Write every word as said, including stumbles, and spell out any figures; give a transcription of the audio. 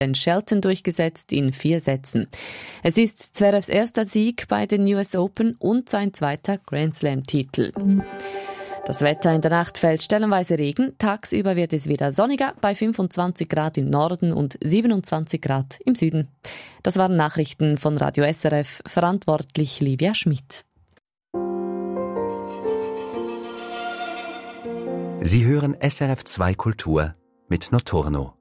Ben Shelton durchgesetzt in vier Sätzen. Es ist Zverevs erster Sieg bei den U S Open und sein zweiter Grand Slam-Titel. Das Wetter in der Nacht fällt stellenweise Regen. Tagsüber wird es wieder sonniger bei fünfundzwanzig Grad im Norden und siebenundzwanzig Grad im Süden. Das waren Nachrichten von Radio S R F, verantwortlich Livia Schmidt. Sie hören S R F zwei Kultur mit Notorno.